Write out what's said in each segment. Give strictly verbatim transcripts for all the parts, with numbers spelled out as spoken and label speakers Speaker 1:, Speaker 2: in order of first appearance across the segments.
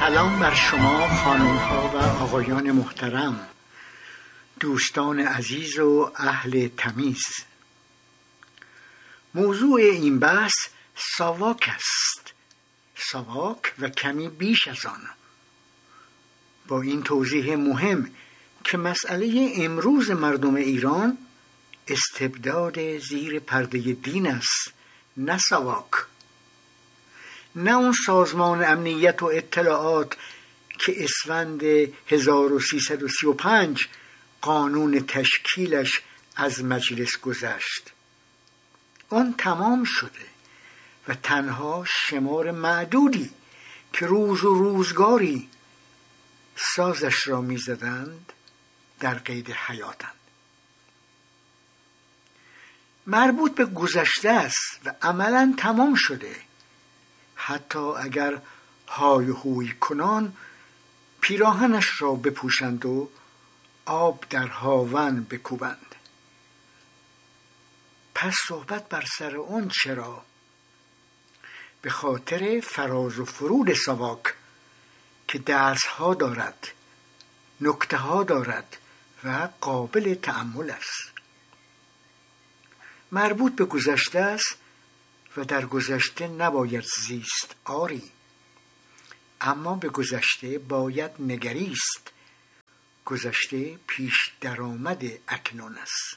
Speaker 1: سلام بر شما خانم‌ها و آقایان محترم، دوستان عزیز و اهل تمیز. موضوع این بحث ساواک است، ساواک و کمی بیش از آن. با این توضیح مهم که مسئله امروز مردم ایران استبداد زیر پرده دین است، نه ساواک، نه اون سازمان امنیت و اطلاعات که اسفند هزار و سیصد و سی و پنج قانون تشکیلش از مجلس گذشت. آن تمام شده و تنها شمار معدودی که روز و روزگاری سازش را می زدند در قید حیاتند. مربوط به گذشته است و عملاً تمام شده، حتی اگر های و هوی کنان پیراهنش را بپوشند و آب در هاون بکوبند. پس صحبت بر سر اون چرا؟ به خاطر فراز و فرود ساواک که درس ها دارد، نکته ها دارد و قابل تأمل است. مربوط به گذشته است و در گذشته نباید زیست، آری، اما به گذشته باید نگریست. گذشته پیش درآمد اکنون است.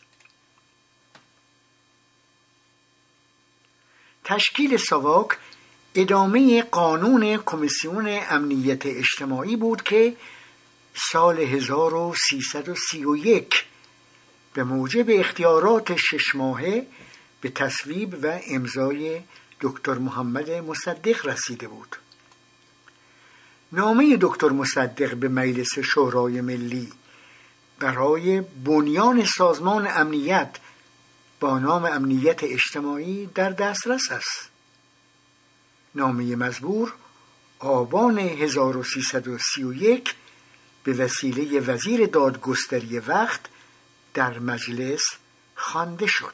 Speaker 1: تشکیل ساواک ادامه قانون کمیسیون امنیت اجتماعی بود که سال هزار و سیصد و سی و یک به موجب اختیارات شش ماهه به تصویب و امضای دکتر محمد مصدق رسیده بود. نامه دکتر مصدق به مجلس شورای ملی برای بنیان سازمان امنیت با نام امنیت اجتماعی در دسترس است. نامه مزبور آبان هزار و سیصد و سی و یک به وسیله وزیر دادگستری وقت در مجلس خوانده شد.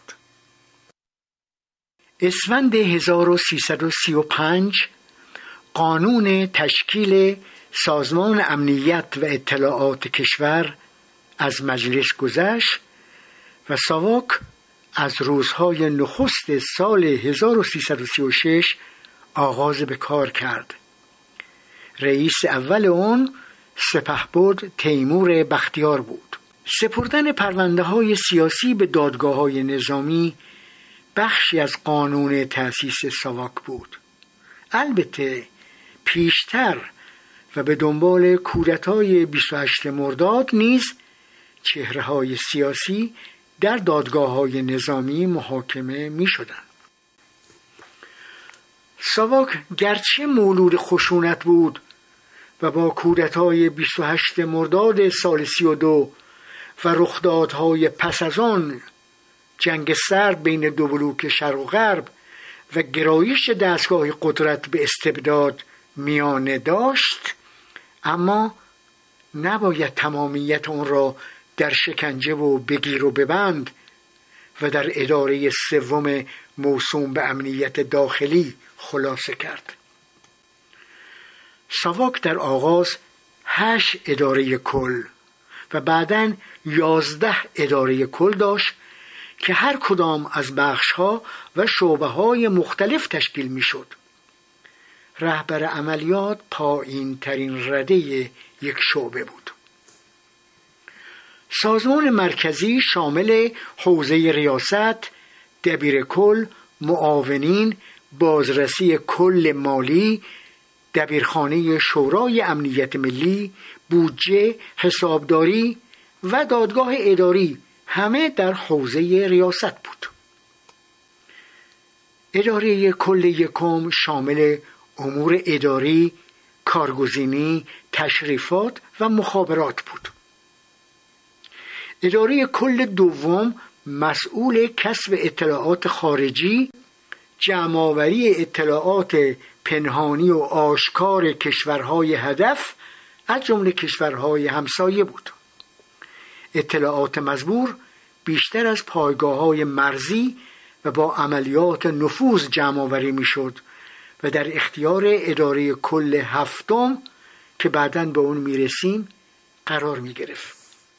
Speaker 1: اسفند هزار و سیصد و سی و پنج قانون تشکیل سازمان امنیت و اطلاعات کشور از مجلس گذشت و ساواک از روزهای نخست سال هزار و سیصد و سی و شش آغاز به کار کرد. رئیس اول آن سپهبد تیمور بختیار بود. سپردن پرونده های سیاسی به دادگاه های نظامی بخشی از قانون تأسیس ساواک بود. البته پیشتر و به دنبال کودتای بیست و هشتم مرداد نیز چهره های سیاسی در دادگاه های نظامی محاکمه می شدند. ساواک گرچه مولود خشونت بود و با کودتای بیست و هشتم مرداد سال سی و دو و رخدادهای پس از آن جنگ سرد بین دو بلوک شرق و غرب و گرایش دستگاه قدرت به استبداد میانه داشت، اما نباید تمامیت آن را در شکنجه و بگیر و ببند و در اداره سوم موسوم به امنیت داخلی خلاصه کرد. ساواک در آغاز هشت اداره کل و بعداً یازده اداره کل داشت که هر کدام از بخش‌ها و شعبه‌های مختلف تشکیل می‌شد. رهبر عملیات پایین ترین رده یک شعبه بود. سازمان مرکزی شامل حوزه ریاست، دبیر کل، معاونین، بازرسی کل مالی، دبیرخانه شورای امنیت ملی، بودجه، حسابداری و دادگاه اداری همه در حوزه ریاست بود. اداره کل یکم شامل امور اداری، کارگزینی، تشریفات و مخابرات بود. اداره کل دوم مسئول کسب اطلاعات خارجی، جمع‌آوری اطلاعات پنهانی و آشکار کشورهای هدف از جمله کشورهای همسایه بود. اطلاعات مزبور بیشتر از پایگاه‌های مرزی و با عملیات نفوذ جمع‌آوری می‌شد و در اختیار اداره کل هفتم که بعداً به اون میرسیم قرار میگرفت.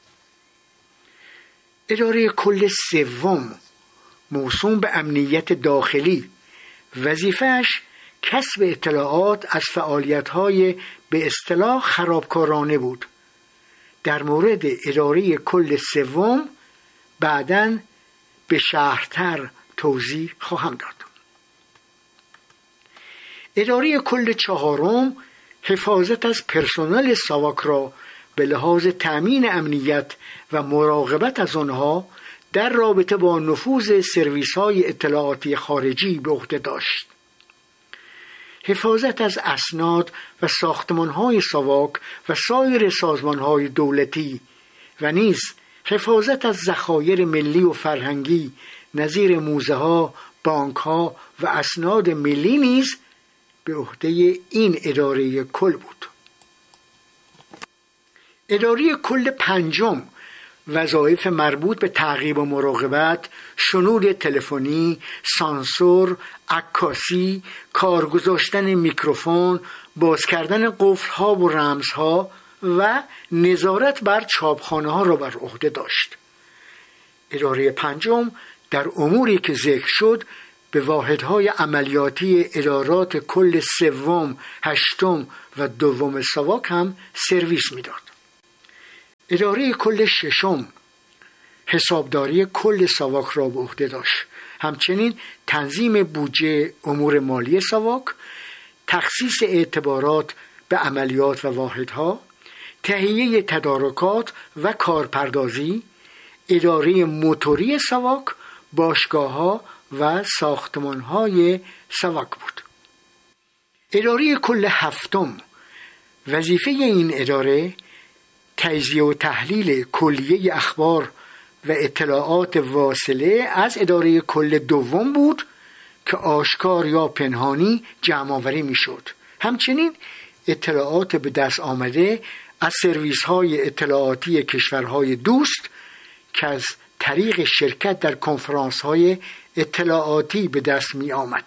Speaker 1: اداره کل سوم موسوم به امنیت داخلی، وظیفه‌اش کسب اطلاعات از فعالیت‌های به اصطلاح خرابکارانه بود. در مورد اداره کل سوم بعداً به شرح‌تر توضیح خواهم داد. اداره کل چهارم حفاظت از پرسنل ساواک را به لحاظ تأمین امنیت و مراقبت از آنها در رابطه با نفوذ سرویس‌های اطلاعاتی خارجی به عهده داشت. حفاظت از اسناد و ساختمان‌های ساواک و سایر سازمان‌های دولتی و نیز حفاظت از ذخایر ملی و فرهنگی نظیر موزه‌ها، بانک‌ها و اسناد ملی نیز به عهده این اداره کل بود. اداره کل پنجم وظایف مربوط به تعقیب و مراقبت، شنود تلفنی، سانسور، عکاسی، کار گذاشتن میکروفون، باز کردن قفل‌ها و رمزها و نظارت بر چاپخانه‌ها را بر عهده داشت. اداره پنجم در اموری که ذکر شد به واحدهای عملیاتی ادارات کل سوم، هشتم و دوم ساواک هم سرویس میداد. اداره کل ششم حسابداری کل ساواک را به عهده داشت. همچنین تنظیم بودجه امور مالی ساواک، تخصیص اعتبارات به عملیات و واحدها، تهیه تدارکات و کارپردازی، اداره موتوری ساواک، باشگاه‌ها و ساختمان‌های ساواک بود. اداره کل هفتم وظیفه این اداره تجزیه و تحلیل کلیه اخبار و اطلاعات واصله از اداره کل دوم بود که آشکار یا پنهانی جمع آوری میشد. همچنین اطلاعات به دست آمده از سرویس های اطلاعاتی کشورهای دوست که از طریق شرکت در کنفرانس های اطلاعاتی به دست می آمد.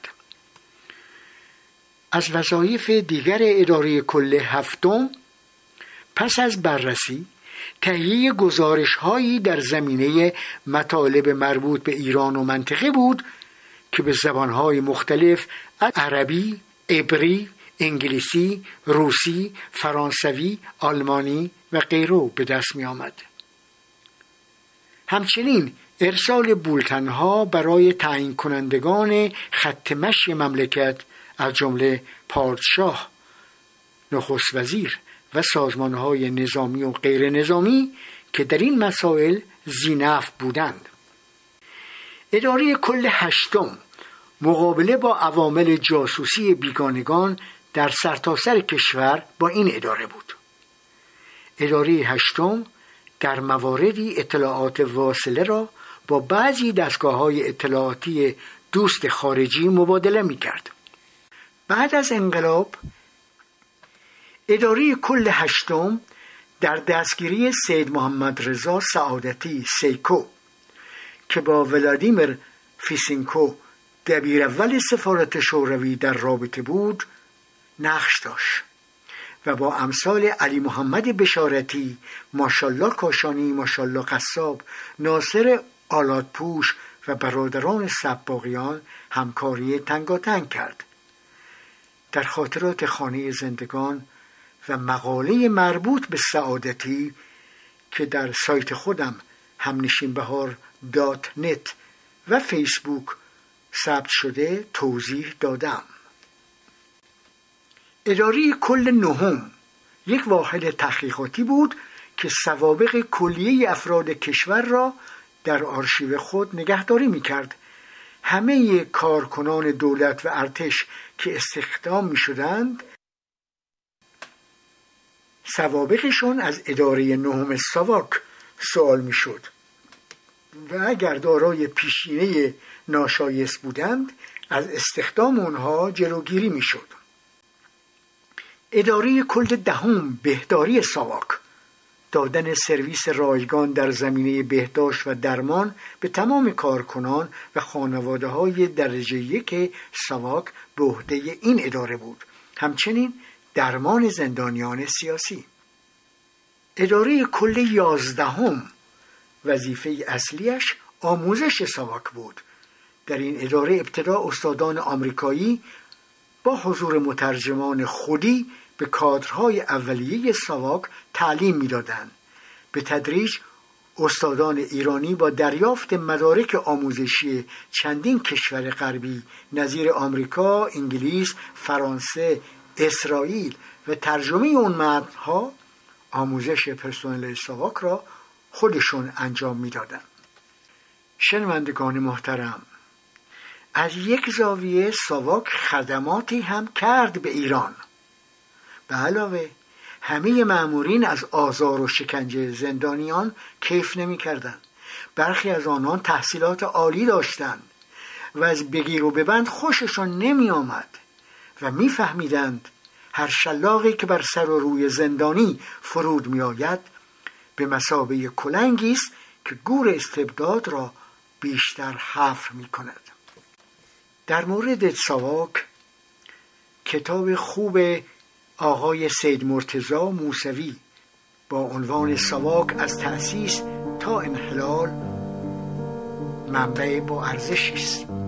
Speaker 1: از وظایف دیگر اداره کل هفتم پس از بررسی تهیه گزارش هایی در زمینه مطالب مربوط به ایران و منطقه بود که به زبانهای مختلف از عربی، عبری، انگلیسی، روسی، فرانسوی، آلمانی و غیره به دست می آمد. همچنین ارسال بولتنها برای تعیین کنندگان خط مشی مملکت از جمله پادشاه، نخست وزیر و سازمانهای نظامی و غیر نظامی که در این مسائل ذی‌نفع بودند. اداره کل هشتم مقابله با عوامل جاسوسی بیگانگان در سرتاسر کشور با این اداره بود. اداره هشتم در مواردی اطلاعات واصله را با بعضی دستگاه‌های اطلاعاتی دوست خارجی مبادله می‌کرد. بعد از انقلاب اداره کل هشتم در دستگیری سید محمد رضا سعادتی سیکو که با ولادیمیر فیسینکو دبیر اول سفارت شوروی در رابطه بود نقش داشت و با امثال علی محمد بشارتی، ماشالله کاشانی، ماشالله قصاب، ناصر آلاتپوش و برادران سباقیان همکاری تنگاتنگ کرد. در خاطرات خانه زندگان و مقاله مربوط به سعادتی که در سایت خودم همنشینبهار دات نت و فیسبوک ثبت شده توضیح دادم. اداره کل نهم یک واحد تحقیقاتی بود که سوابق کلیه افراد کشور را در آرشیو خود نگهداری می‌کرد. همه کارکنان دولت و ارتش که استخدام می‌شدند سوابقشون از اداره نهم ساواک سوال می‌شد و اگر دارای پیشینه ناشایست بودند از استخدام آنها جلوگیری می‌شد. اداره کل دهم بهداری ساواک دادن سرویس رایگان در زمینه بهداشت و درمان به تمام کارکنان و خانواده‌های درجه یک ساواک به عهده این اداره بود. همچنین درمان زندانیان سیاسی. اداره کل یازدهم وظیفه اصلیش آموزش ساواک بود. در این اداره ابتدا استادان آمریکایی با حضور مترجمان خودی به کادرهای اولیه ساواک تعلیم می‌دادند. به تدریج استادان ایرانی با دریافت مدارک آموزشی چندین کشور غربی نظیر آمریکا، انگلیس، فرانسه، اسرائیل و ترجمه اون متن‌ها آموزش پرسنل ساواک را خودشون انجام می‌دادند. شنوندگان محترم، از یک زاویه ساواک خدماتی هم کرد به ایران. به علاوه همه مأمورین از آزار و شکنجه زندانیان کیف نمی کردند. برخی از آنان تحصیلات عالی داشتند و از بگیر و ببند خوششان نمی آمد و می فهمیدند هر شلاقی که بر سر و روی زندانی فرود می آید به مثابه کلنگی است که گور استبداد را بیشتر حفر می کند. در مورد ساواک کتاب خوب آقای سید مرتضی موسوی با عنوان ساواک از تأسیس تا انحلال منبع با ارزشی است.